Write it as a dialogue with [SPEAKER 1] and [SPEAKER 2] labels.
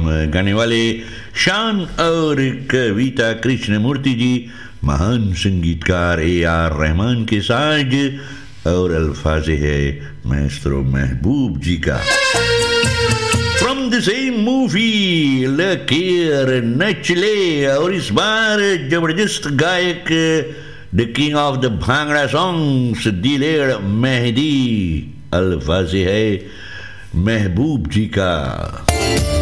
[SPEAKER 1] हम गाने वाले शान और कविता कृष्णमूर्ति जी, महान संगीतकार AR रहमान के साज और अल्फाज है मास्टर महबूब जी का। फ्रॉम द सेम मूवी लकीर नचले, और इस बार जबरदस्त गायक द king of the bhangra songs दिलेर मेहदी, अल्फाज है महबूब जी का।